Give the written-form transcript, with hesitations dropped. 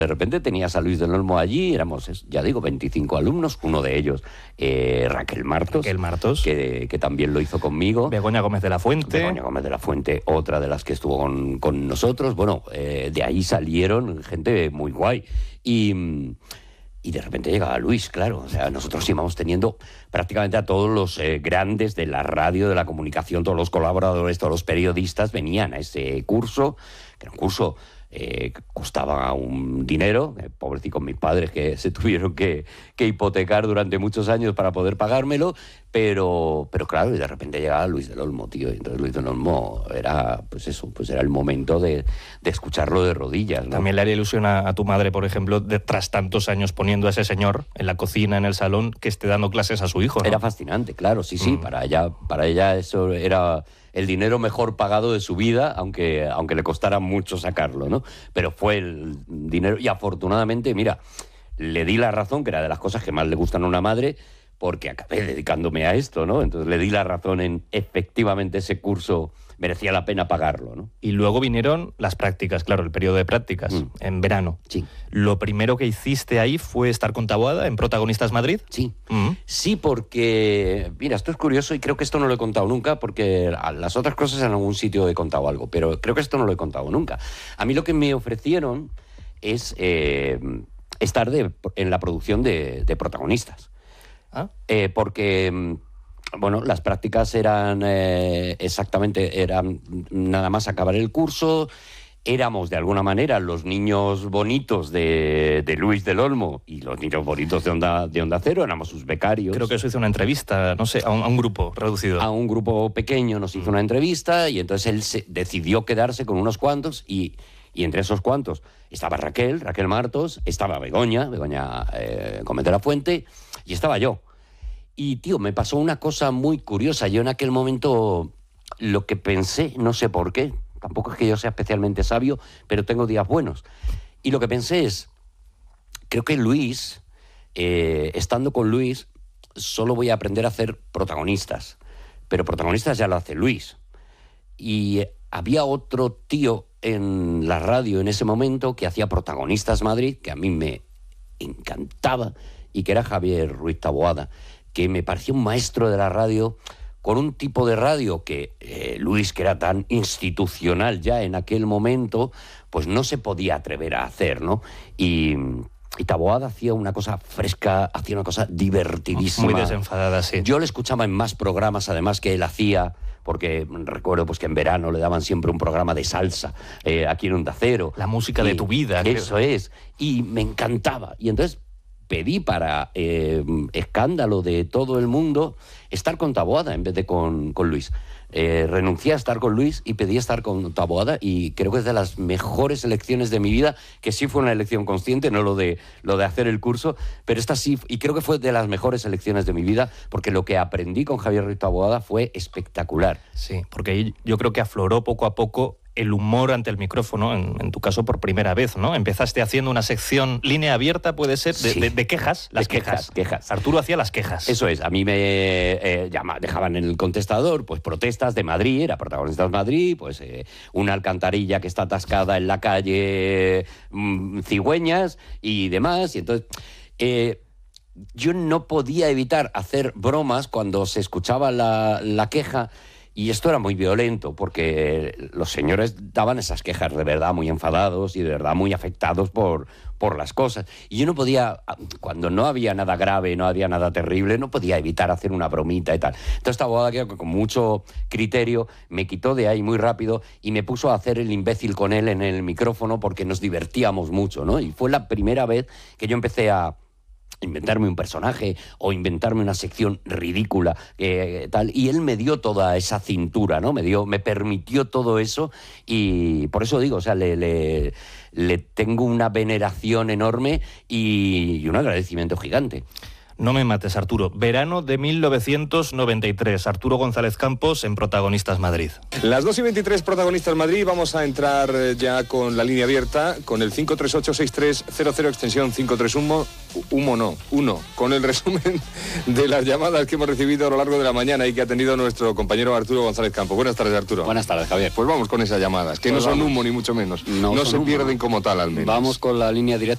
De repente tenías a Luis del Olmo allí, éramos, ya digo, 25 alumnos, uno de ellos, Raquel Martos, que también lo hizo conmigo. Begoña Gómez de la Fuente. Begoña Gómez de la Fuente, otra de las que estuvo con nosotros. Bueno, de ahí salieron gente muy guay. Y de repente llegaba Luis, claro. O sea, nosotros íbamos teniendo prácticamente a todos los grandes de la radio, de la comunicación, todos los colaboradores, todos los periodistas venían a ese curso, que era un curso... costaba un dinero, pobrecitos mis padres que se tuvieron que hipotecar durante muchos años para poder pagármelo, pero claro, y de repente llegaba Luis del Olmo, tío, y entonces Luis del Olmo era, pues eso, pues era el momento de escucharlo de rodillas, ¿no? También le haría ilusión a tu madre, por ejemplo, tras tantos años poniendo a ese señor en la cocina, en el salón, que esté dando clases a su hijo, ¿no? Era fascinante, claro, sí, para ella eso era... el dinero mejor pagado de su vida, aunque le costara mucho sacarlo, ¿no? Pero fue el dinero, y afortunadamente, mira, le di la razón, que era de las cosas que más le gustan a una madre, porque acabé dedicándome a esto, ¿no? Entonces le di la razón en, efectivamente, ese curso merecía la pena pagarlo, ¿no? Y luego vinieron las prácticas, claro, el periodo de prácticas, en verano. Sí. ¿Lo primero que hiciste ahí fue estar con Taboada en Protagonistas Madrid? Sí. Sí, porque, mira, esto es curioso y creo que esto no lo he contado nunca, porque a las otras cosas en algún sitio he contado algo, pero creo que esto no lo he contado nunca. A mí lo que me ofrecieron es estar en la producción de Protagonistas. Porque... bueno, las prácticas eran eran nada más acabar el curso, éramos de alguna manera los niños bonitos de Luis del Olmo y los niños bonitos de Onda Cero, éramos sus becarios. Creo que eso hizo una entrevista, no sé, a un grupo reducido. A un grupo pequeño nos hizo una entrevista y entonces él decidió quedarse con unos cuantos y entre esos cuantos estaba Raquel Martos, estaba Begoña Gómez de la Fuente y estaba yo. Y, tío, me pasó una cosa muy curiosa. Yo en aquel momento lo que pensé, no sé por qué, tampoco es que yo sea especialmente sabio, pero tengo días buenos. Y lo que pensé es, creo que Luis, estando con Luis, solo voy a aprender a hacer protagonistas. Pero protagonistas ya lo hace Luis. Y había otro tío en la radio en ese momento que hacía Protagonistas Madrid, que a mí me encantaba, y que era Javier Ruiz Taboada, que me parecía un maestro de la radio, con un tipo de radio que Luis, que era tan institucional ya en aquel momento, pues no se podía atrever a hacer, ¿no? Y Taboada hacía una cosa fresca, hacía una cosa divertidísima. Muy desenfadada, sí. Yo le escuchaba en más programas, además, que él hacía, porque recuerdo pues que en verano le daban siempre un programa de salsa aquí en Onda Cero. La música de tu vida. Eso es. Y me encantaba. Y entonces... pedí para escándalo de todo el mundo estar con Taboada en vez de con Luis. Renuncié a estar con Luis y pedí estar con Taboada y creo que es de las mejores elecciones de mi vida, que sí fue una elección consciente, no lo de hacer el curso, pero esta sí, y creo que fue de las mejores elecciones de mi vida, porque lo que aprendí con Javier Ruiz Taboada fue espectacular. Sí, porque yo creo que afloró poco a poco el humor ante el micrófono, en tu caso por primera vez, ¿no? Empezaste haciendo una sección línea abierta, puede ser, de quejas. Las quejas. Arturo hacía las quejas. Eso es, a mí me dejaban en el contestador, pues protestas de Madrid, era Protagonistas Madrid, pues una alcantarilla que está atascada en la calle Cigüeñas y demás, y entonces... yo no podía evitar hacer bromas cuando se escuchaba la queja. Y esto era muy violento, porque los señores daban esas quejas de verdad muy enfadados y de verdad muy afectados por las cosas. Y yo no podía, cuando no había nada grave, no había nada terrible, no podía evitar hacer una bromita y tal. Entonces Taboada, que con mucho criterio, me quitó de ahí muy rápido y me puso a hacer el imbécil con él en el micrófono porque nos divertíamos mucho, ¿no? Y fue la primera vez que yo empecé a inventarme un personaje o inventarme una sección ridícula tal, y él me dio toda esa cintura, ¿no? Me permitió todo eso y por eso digo, o sea, le tengo una veneración enorme y un agradecimiento gigante. No me mates, Arturo. Verano de 1993. Arturo González Campos en Protagonistas Madrid. Las 2:23 Protagonistas Madrid. Vamos a entrar ya con la línea abierta, con el 538-6300, extensión 531. Uno, con el resumen de las llamadas que hemos recibido a lo largo de la mañana y que ha tenido nuestro compañero Arturo González Campos. Buenas tardes, Arturo. Buenas tardes, Javier. Pues vamos con esas llamadas, que pues no son humo ni mucho menos. No se pierden como tal, al menos. Vamos con la línea directa.